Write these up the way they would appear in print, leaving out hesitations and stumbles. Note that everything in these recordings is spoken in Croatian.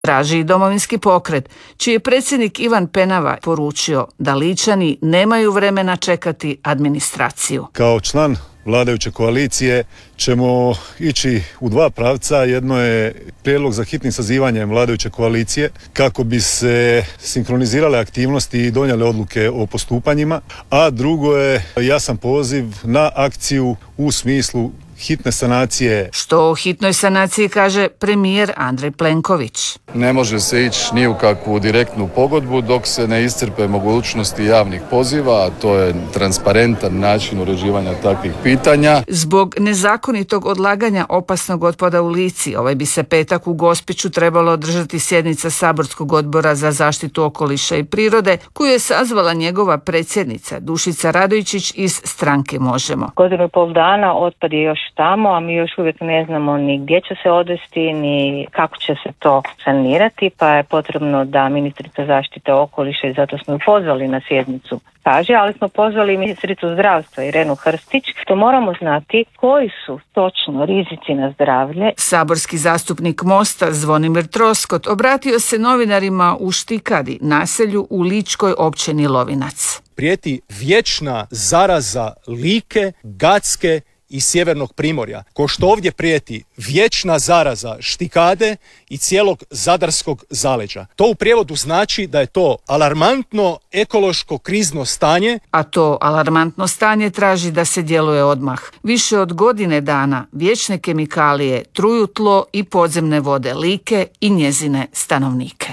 Traži i Domovinski pokret, čiji je predsjednik Ivan Penava poručio da Ličani nemaju vremena čekati administraciju. Kao član vladajuće koalicije ćemo ići u dva pravca. Jedno je prijedlog za hitnim sazivanjem vladajuće koalicije kako bi se sinkronizirale aktivnosti i donijele odluke o postupanjima, a drugo je jasan poziv na akciju u smislu hitne sanacije. Što o hitnoj sanaciji kaže premijer Andrej Plenković. Ne može se ići ni u kakvu direktnu pogodbu dok se ne iscrpe mogućnosti javnih poziva, a to je transparentan način uređivanja takvih pitanja. Zbog nezakonitog odlaganja opasnog otpada u Lici, ovaj bi se petak u Gospiću trebalo održati sjednica Saborskog odbora za zaštitu okoliša i prirode, koju je sazvala njegova predsjednica Dušica Radojčić iz stranke Možemo. Godinu i pol dana otpad je još tamo, a mi još uvijek ne znamo ni gdje će se odvesti, ni kako će se to sanirati, pa je potrebno da ministrica zaštite okoliša, i zato smo ju pozvali na sjednicu, kaže, ali smo pozvali ministricu zdravstva Irenu Hrstić, što moramo znati koji su točno rizici na zdravlje. Saborski zastupnik Mosta Zvonimir Troskot obratio se novinarima u Štikadi, naselju u ličkoj općini Lovinac. Prijeti vječna zaraza Like, Gacke i sjevernog Primorja, ko što ovdje prijeti vječna zaraza Štikade i cijelog zadarskog zaleđa. To u prijevodu znači da je to alarmantno ekološko krizno stanje. A to alarmantno stanje traži da se djeluje odmah. Više od godine dana vječne kemikalije truju tlo i podzemne vode Like i njezine stanovnike.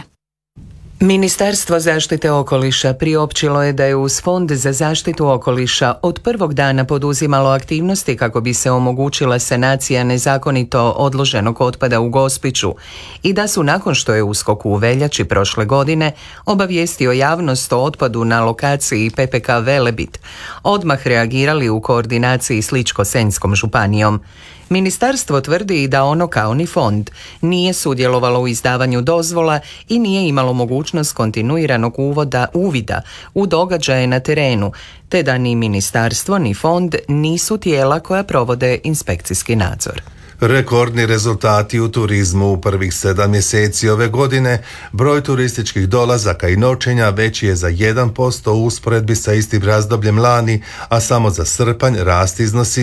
Ministarstvo zaštite okoliša priopćilo je da je uz Fond za zaštitu okoliša od prvog dana poduzimalo aktivnosti kako bi se omogućila sanacija nezakonito odloženog otpada u Gospiću i da su nakon što je USKOK u veljači prošle godine obavijestio javnost o otpadu na lokaciji PPK Velebit, odmah reagirali u koordinaciji s Ličko-senjskom županijom. Ministarstvo tvrdi i da ono kao ni fond nije sudjelovalo u izdavanju dozvola i nije imalo mogućnost kontinuiranog uvida u događaje na terenu, te da ni ministarstvo ni fond nisu tijela koja provode inspekcijski nadzor. Rekordni rezultati u turizmu u prvih 7 mjeseci ove godine, broj turističkih dolazaka i noćenja veći je za 1% u usporedbi sa istim razdobljem lani, a samo za srpanj rast iznosi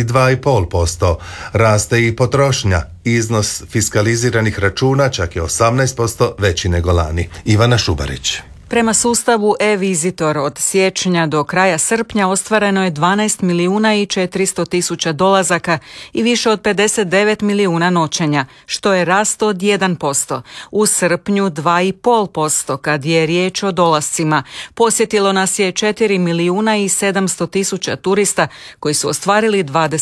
2,5%. Raste i potrošnja. Iznos fiskaliziranih računa čak je 18% veći nego lani. Ivana Šubarić. Prema sustavu e-Visitor od siječnja do kraja srpnja ostvareno je 12 milijuna i 400 tisuća dolazaka i više od 59 milijuna noćenja, što je rast od 1%. U srpnju 2,5% kad je riječ o dolascima. Posjetilo nas je 4 milijuna i 700 tisuća turista koji su ostvarili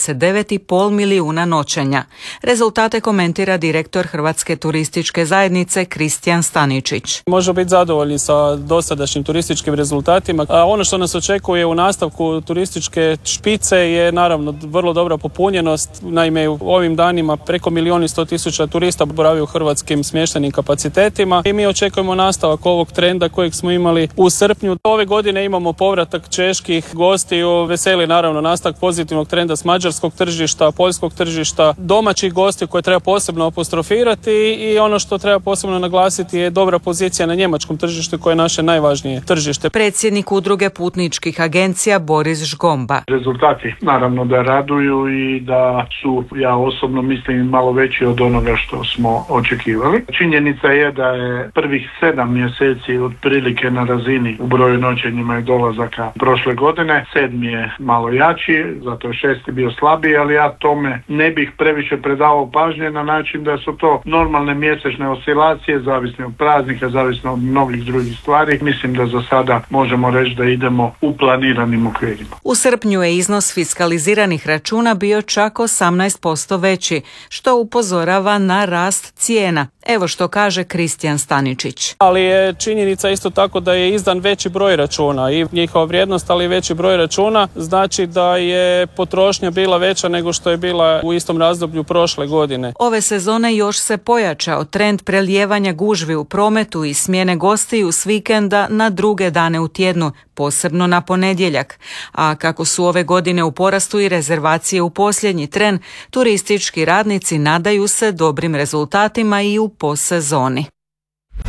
29,5 milijuna noćenja. Rezultate komentira direktor Hrvatske turističke zajednice Kristijan Staničić. Možemo biti zadovoljni sa dosadašnjim turističkim rezultatima. A ono što nas očekuje u nastavku turističke špice je naravno vrlo dobra popunjenost. Naime, u ovim danima preko 1.100.000 turista boravi u hrvatskim smještajnim kapacitetima i mi očekujemo nastavak ovog trenda kojeg smo imali u srpnju. Ove godine imamo povratak čeških gostiju, veseli naravno nastavak pozitivnog trenda s mađarskog tržišta, poljskog tržišta, domaćih gostiju koje treba posebno apostrofirati i ono što treba posebno naglasiti je dobra pozicija na njemačkom tržištu koje je naše najvažnije tržište. Predsjednik udruge putničkih agencija Boris Žgomba. Rezultati naravno da raduju i da su, ja osobno mislim, malo veći od onoga što smo očekivali. Činjenica je da je prvih 7 mjeseci otprilike na razini u broju noćenjima i dolazaka prošle godine. 7. je malo jači, zato je 6. bio slabiji, ali ja tome ne bih previše predavao pažnje na način da su to normalne mjesečne oscilacije, zavisno od praznika, zavisno od mnogih drugih stvari. Mislim da za sada možemo reći da idemo u planiranim okvirima. U srpnju je iznos fiskaliziranih računa bio čak 18% veći, što upozorava na rast cijena. Evo što kaže Kristijan Staničić. Ali je činjenica isto tako da je izdan veći broj računa i njihova vrijednost, ali i veći broj računa znači da je potrošnja bila veća nego što je bila u istom razdoblju prošle godine. Ove sezone još se pojačao trend prelijevanja gužvi u prometu i smjene gostiju s vikenda na druge dane u tjednu, posebno na ponedjeljak. A kako su ove godine u porastu i rezervacije u posljednji tren, turistički radnici nadaju se dobrim rezultatima i u postsezoni.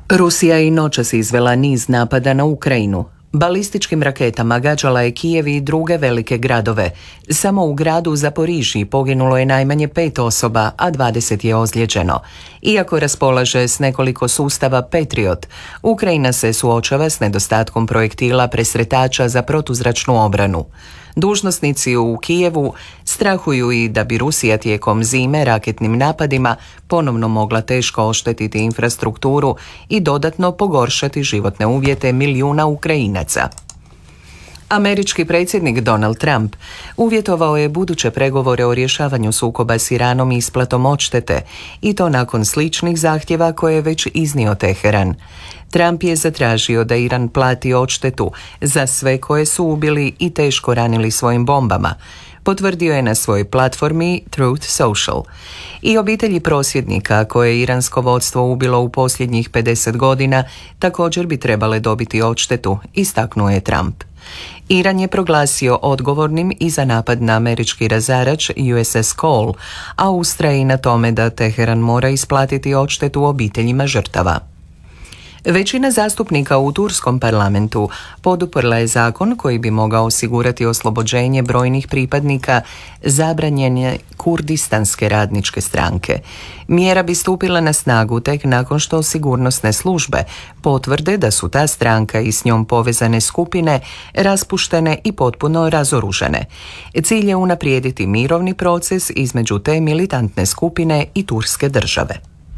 Rusija i noćas izvela niz napada na Ukrajinu. Balističkim raketama gađala je Kijev i druge velike gradove. Samo u gradu Zaporižji poginulo je najmanje 5 osoba, a 20 je ozlijeđeno. Iako raspolaže s nekoliko sustava Patriot, Ukrajina se suočava s nedostatkom projektila presretača za protuzračnu obranu. Dužnosnici u Kijevu strahuju i da bi Rusija tijekom zime raketnim napadima ponovno mogla teško oštetiti infrastrukturu i dodatno pogoršati životne uvjete milijuna Ukrajinaca. Američki predsjednik Donald Trump uvjetovao je buduće pregovore o rješavanju sukoba s Iranom isplatom odštete, i to nakon sličnih zahtjeva koje je već iznio Teheran. Trump je zatražio da Iran plati odštetu za sve koje su ubili i teško ranili svojim bombama, potvrdio je na svojoj platformi Truth Social. I obitelji prosvjednika koje je iransko vodstvo ubilo u posljednjih 50 godina također bi trebale dobiti odštetu, istaknuo je Trump. Iran je proglasio odgovornim i za napad na američki razarač USS Cole, a ustraje i na tome da Teheran mora isplatiti odštetu obiteljima žrtava. Većina zastupnika u turskom parlamentu poduprla je zakon koji bi mogao osigurati oslobođenje brojnih pripadnika zabranjene kurdistanske radničke stranke. Mjera bi stupila na snagu tek nakon što sigurnosne službe potvrde da su ta stranka i s njom povezane skupine raspuštene i potpuno razoružane. Cilj je unaprijediti mirovni proces između te militantne skupine i turske države.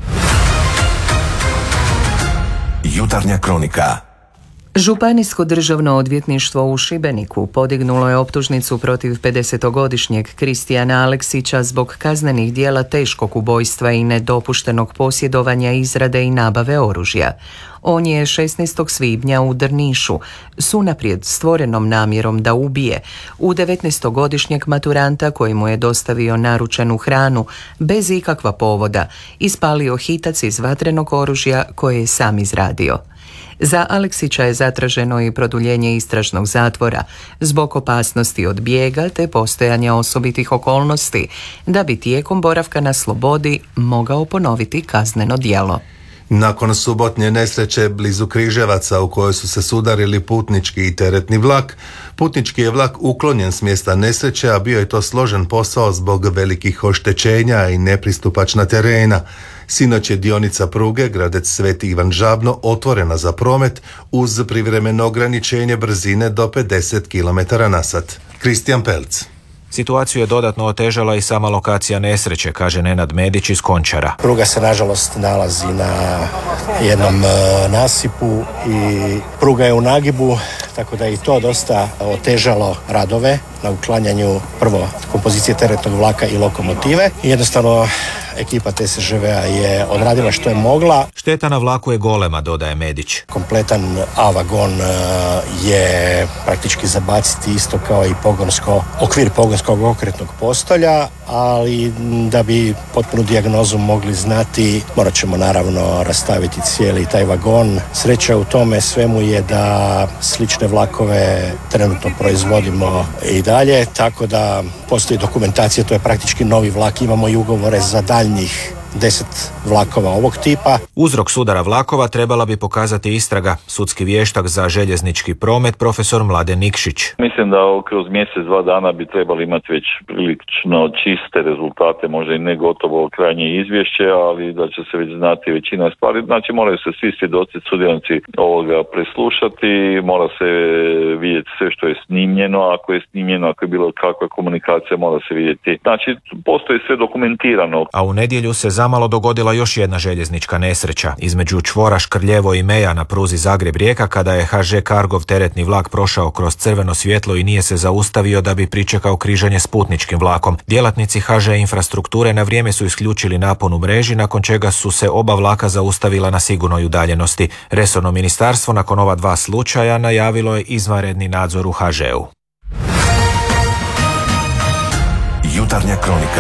Jutarnja kronika. Županijsko državno odvjetništvo u Šibeniku podignulo je optužnicu protiv 50-godišnjeg Kristijana Aleksića zbog kaznenih djela teškog ubojstva i nedopuštenog posjedovanja, izrade i nabave oružja. On je 16. svibnja u Drnišu s unaprijed stvorenom namjerom da ubije u 19-godišnjeg maturanta koji mu je dostavio naručenu hranu bez ikakva povoda ispalio hitac iz vatrenog oružja koje je sam izradio. Za Aleksića je zatraženo i produljenje istražnog zatvora zbog opasnosti od bijega te postojanja osobitih okolnosti da bi tijekom boravka na slobodi mogao ponoviti kazneno djelo. Nakon subotnje nesreće blizu Križevaca u kojoj su se sudarili putnički i teretni vlak, putnički je vlak uklonjen s mjesta nesreće, a bio je to složen posao zbog velikih oštećenja i nepristupačna terena. Sinoć je dionica pruge Gradec Sveti Ivan Žabno otvorena za promet uz privremeno ograničenje brzine do 50 km/h. Kristijan Pelc. Situaciju je dodatno otežala i sama lokacija nesreće, kaže Nenad Medić iz Končara. Pruga se nažalost nalazi na jednom nasipu i pruga je u nagibu, tako da je i to dosta otežalo radove na uklanjanju prvo kompozicije teretnog vlaka i lokomotive. I jednostavno ekipa TSŽV-a je odradila što je mogla. Šteta na vlaku je golema, dodaje Medić. Kompletan A-vagon je praktički zabaciti isto kao i okvir pogonskog okretnog postolja, ali da bi potpunu dijagnozu mogli znati, morat ćemo naravno rastaviti cijeli taj vagon. Sreća u tome svemu je da slične vlakove trenutno proizvodimo i dalje, tako da postoji dokumentacija, to je praktički novi vlak, imamo i ugovore za daljnjih 10 vlakova ovog tipa. Uzrok sudara vlakova trebala bi pokazati istraga. Sudski vještak za željeznički promet profesor Mladen Nikšić. Mislim da kroz mjesec, 2 dana bi trebali imati već prilično čiste rezultate, možda i ne gotovo krajnje izvješće, ali da će se već znati većina stvari. Znači moraju se svi svjedoci, sudionici ovoga preslušati, mora se vidjeti sve što je snimljeno, ako je snimljeno, ako je bilo kakva komunikacija, mora se vidjeti. Znači postoji sve dokumentirano. A u nedjelju se zamalo dogodila još jedna željeznička nesreća između čvora Škrljevo i Meja na pruzi Zagreb-Rijeka kada je HŽ Cargov teretni vlak prošao kroz crveno svjetlo i nije se zaustavio da bi pričekao križanje s putničkim vlakom. Djelatnici HŽ Infrastrukture na vrijeme su isključili napon u mreži, nakon čega su se oba vlaka zaustavila na sigurnoj udaljenosti. Resorno ministarstvo nakon ova 2 slučaja najavilo je izvanredni nadzor u HŽ-u. Jutarnja kronika.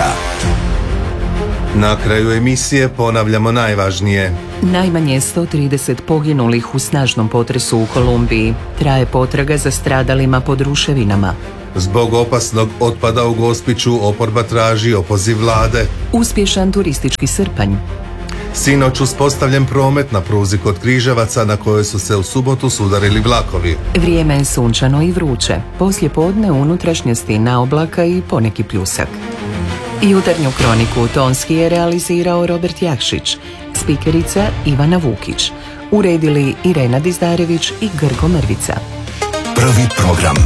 Na kraju emisije ponavljamo najvažnije. Najmanje 130 poginulih u snažnom potresu u Kolumbiji. Traje potraga za stradalima pod ruševinama. Zbog opasnog otpada u Gospiću oporba traži opoziv vlade. Uspješan turistički srpanj. Sinoć uspostavljen promet na pruzi kod Križevaca na kojoj su se u subotu sudarili vlakovi. Vrijeme je sunčano i vruće. Poslije podne u unutrašnjosti na oblaka i poneki pljusak. Jutarnju kroniku tonski je realizirao Robert Jakšić, spikerica Ivana Vukić, uredili Irena Dizdarević i Grgo Mrvica. Prvi program.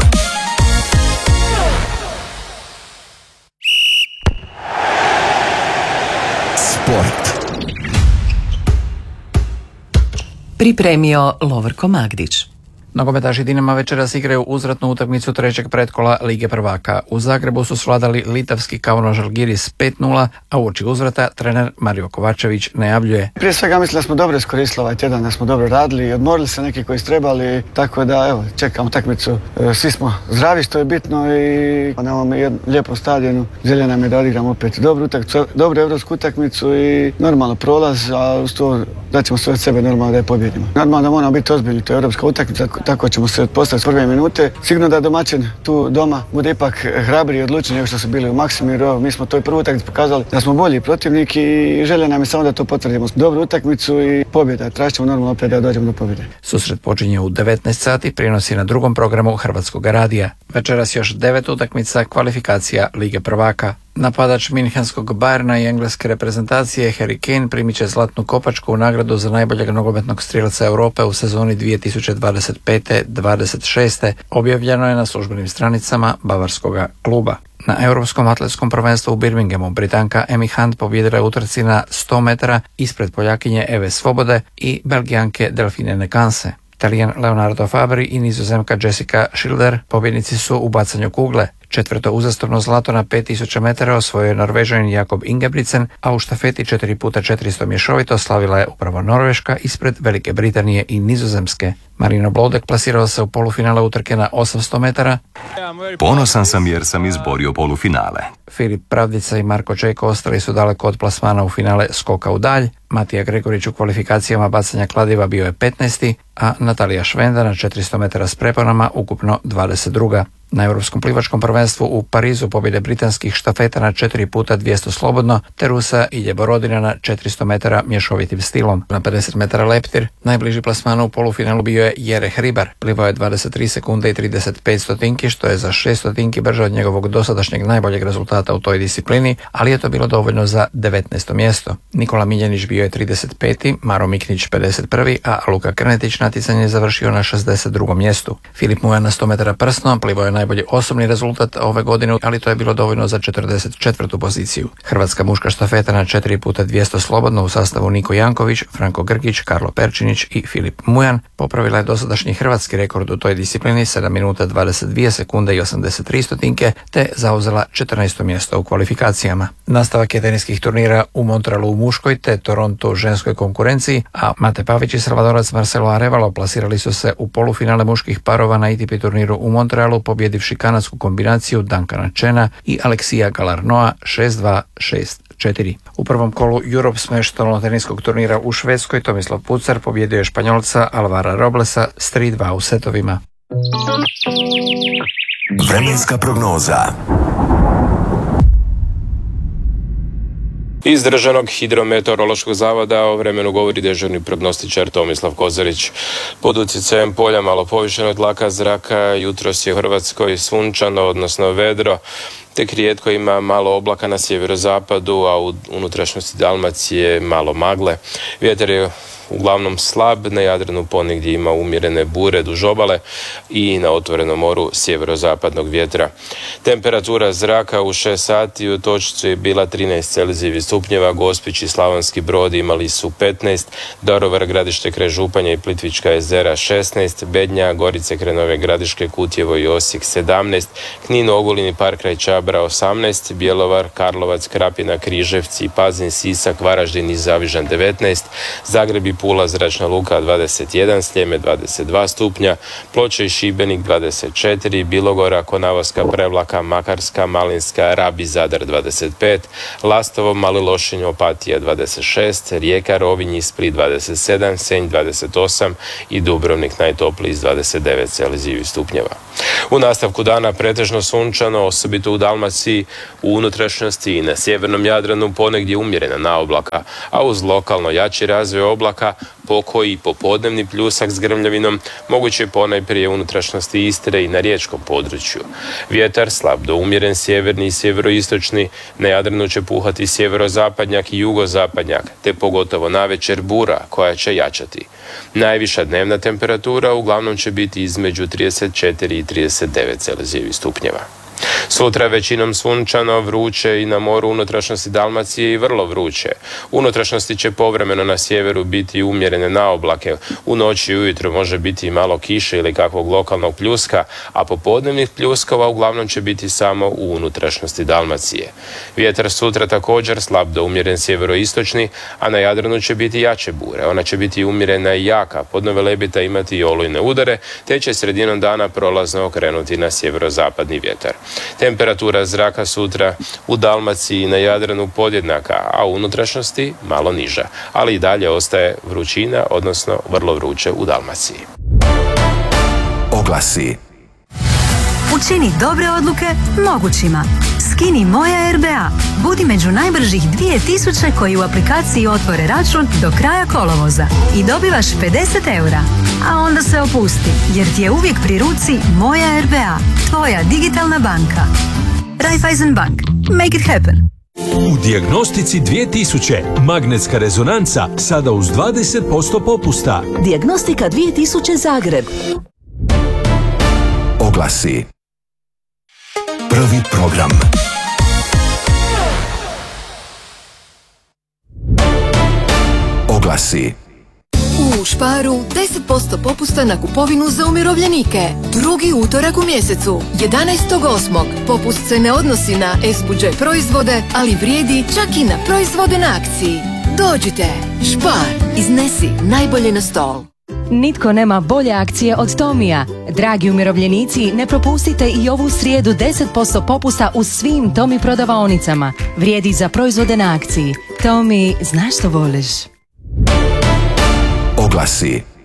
Sport. Pripremio Lovorko Magdić. Nogometaši Dinama večeras igraju uzvratnu utakmicu trećeg pretkola Lige prvaka. U Zagrebu su svladali litavski Kauno Žalgiris 5:0, a uoči uzvrata trener Mario Kovačević najavljuje. Prije svega mislim da smo dobro iskoristili ovaj tjedan, da smo dobro radili i odmorili se neki koji su trebali, tako da evo, čekamo utakmicu. Svi smo zdravi što je bitno i na ovom lijepom stadionu želja nam je da odigramo opet dobru utakmicu, dobru evropsku utakmicu i normalno prolaz, a uz to da ćemo sve od sebe normalno da je pobjedimo. Normalno da moramo biti ozbiljni, to je evropska utakmica, tako ćemo se postaviti s prve minute. Sigurno da domaćin tu doma bude ipak hrabri i odlučni nego što su bili u Maksimiru. Mi smo toj prvoj utakmici pokazali da smo bolji protivnik i želja nam je samo da to potvrdimo. Dobru utakmicu i pobjeda. Tražit ćemo normalno opet da dođemo do pobjede. Susret počinje u 19 sati, prenosi na drugom programu Hrvatskog radija. Večeras još 9 utakmica kvalifikacija Lige prvaka. Napadač Münchenskog Bayerna i engleske reprezentacije Harry Kane primit će zlatnu kopačku u nagradu za najboljeg nogometnog strijelca Europe u sezoni 2025-26. Objavljeno je na službenim stranicama bavarskoga kluba. Na Europskom atletskom prvenstvu u Birminghamu Britanka Amy Hunt pobjedila je utrci na 100 metara ispred Poljakinje Eve Svobode i Belgijanke Delfine Nekanse. Talijan Leonardo Fabri i Nizozemka Jessica Schilder pobjednici su u bacanju kugle. Četvrto uzastopno zlato na 5000 metara osvojio je Norvežanin Jakob Ingebrigtsen, a u štafeti 4x400 mješovito slavila je upravo Norveška ispred Velike Britanije i Nizozemske. Marino Blodek plasirao se u polufinale utrke na 800 metara. Ponosan sam jer sam izborio polufinale. Filip Pravdica i Marko Čejko ostali su daleko od plasmana u finale skoka u dalj. Matija Gregorić u kvalifikacijama bacanja kladiva bio je 15. a Natalija Švenda na 400 metara s preponama ukupno 22. Na Europskom plivačkom prvenstvu u Parizu pobjede britanskih štafeta na 4x200 slobodno, te Rusa Ilje Borodina na 400 metara mješovitim stilom. Na 50 metara leptir najbliži plasmanu u polufinalu bio je Jere Hribar. Plivao je 23 sekunde i 35 stotinki, što je za 6 stotinki brže od njegovog dosadašnjeg najboljeg rezultata u toj disciplini, ali je to bilo dovoljno za 19. mjesto. Nikola Miljanić bio je 35. Maro Miknić 51. a Luka Krnetić natjecanje je završio na 62. mjestu. Filip Mujan na 100 metara prsno plivao je najbolji osobni rezultat ove godine, ali to je bilo dovoljno za 44. poziciju. Hrvatska muška štafeta na 4x200 slobodno u sastavu Niko Janković, Franko Grgić, Karlo Perčinić i Filip Mujan popravila je dosadašnji hrvatski rekord u toj disciplini 7 minuta 22 sekunde i 83 stotinke, te zauzela 14. mjesto u kvalifikacijama. Nastavak je teniskih turnira u Montrealu u muškoj te Toronto u ženskoj konkurenciji, a Mate Pavić i Salvadorac Marcelo Arevalo plasirali su se u polufinale muških parova na ATP turniru u Montrealu, pobjedivši kanadsku kombinaciju Duncana Chena i Aleksija Galarnoa 6-2, 6-4. U prvom kolu Europe Smash teniskog turnira u Švedskoj Tomislav Pucar pobjedio je Španjolca Alvara Roblesa s 3-2 u setovima. Vremenska prognoza. Iz Državnog hidrometeorološkog zavoda o vremenu govori dežurni prognostičar Tomislav Kozarić. Pod utjecajem polja malo povišenog tlaka zraka jutros je u Hrvatskoj sunčano, odnosno vedro. Tek rijetko ima malo oblaka na sjeverozapadu, a u unutrašnjosti Dalmacije malo magle. Vjetar je uglavnom slab, na Jadranu ponegdje ima umjerene bure duž obale i na otvorenom moru sjeverozapadnog vjetra. Temperatura zraka u 6 sati u točcu je bila 13 Celzijevih stupnjeva, Gospić i Slavonski Brod imali su 15, Daruvar, Gradište kraj Županja i Plitvička jezera 16, Bednja, Gorice kraj Nove Gradiške, Kutjevo i Osijek 17, Knin, Ogulin i Park kraj Čabra 18, Bjelovar, Karlovac, Krapina, Križevci, Pazin, Sisak, Varaždin i Zavižan 19, Zagreb i Pula, Zračna luka 21, Sljeme 22 stupnja, Ploče i Šibenik 24, Bilogora, Konavoska, Prevlaka, Makarska, Malinska, Rab i Zadar 25, Lastovo, Mali Lošinj, Opatija 26, Rijeka, Rovinj i Split 27, Senj 28 i Dubrovnik najtopliji s 29 Celzijevih stupnjeva. U nastavku dana pretežno sunčano, osobito u Dalmaciji, u unutrašnjosti i na sjevernom Jadranu ponegdje umjerena naoblaka, a uz lokalno jači razvoj oblaka, pokoji i popodnevni pljusak s grmljavinom, moguće ponajprije u unutrašnjosti Istre i na riječkom području. Vjetar slab do umjeren sjeverni i sjeveroistočni, na Jadranu će puhati sjeverozapadnjak i jugozapadnjak, te pogotovo navečer bura koja će jačati. Najviša dnevna temperatura uglavnom će biti između 34 i 39 Celzijevih stupnjeva. Sutra većinom sunčano, vruće i na moru unutrašnjosti Dalmacije i vrlo vruće. Unutrašnjosti će povremeno na sjeveru biti umjerene naoblake. U noći i ujutro može biti i malo kiše ili kakvog lokalnog pljuska, a popodnevnih pljuskova uglavnom će biti samo u unutrašnjosti Dalmacije. Vjetar sutra također slab do umjeren sjeveroistočni, a na Jadranu će biti jače bure. Ona će biti umjerena i jaka, podno Velebita imati i olujne udare, te će sredinom dana prolazno okrenuti na sjeverozapadni vjetar. Temperatura zraka sutra u Dalmaciji i na Jadranu podjednaka, a u unutrašnjosti malo niža, ali i dalje ostaje vrućina, odnosno vrlo vruće u Dalmaciji. Oglasi. Učini dobre odluke mogućima. Skini Moja RBA. Budi među najbržih 2000 koji u aplikaciji otvore račun do kraja kolovoza i dobivaš 50 eura. A onda se opusti, jer ti je uvijek pri ruci Moja RBA, tvoja digitalna banka. Raiffeisen Bank. Make it happen. U Dijagnostici 2000 magnetska rezonanca sada uz 20% popusta. Dijagnostika 2000 Zagreb. Oglasi. Prvi program. Oglasi. U Sparu 10% popusta na kupovinu za umirovljenike. Drugi utorak u mjesecu, 11.8. Popust se ne odnosi na S-budžet proizvode, ali vrijedi čak i na proizvode na akciji. Dođite, Spar, iznesi najbolje na stol. Nitko nema bolje akcije od Tomija. Dragi umirovljenici, ne propustite i ovu srijedu 10% popusta u svim Tomi prodavaonicama. Vrijedi za proizvode na akciji. Tomi, znaš što voliš? Oglasi.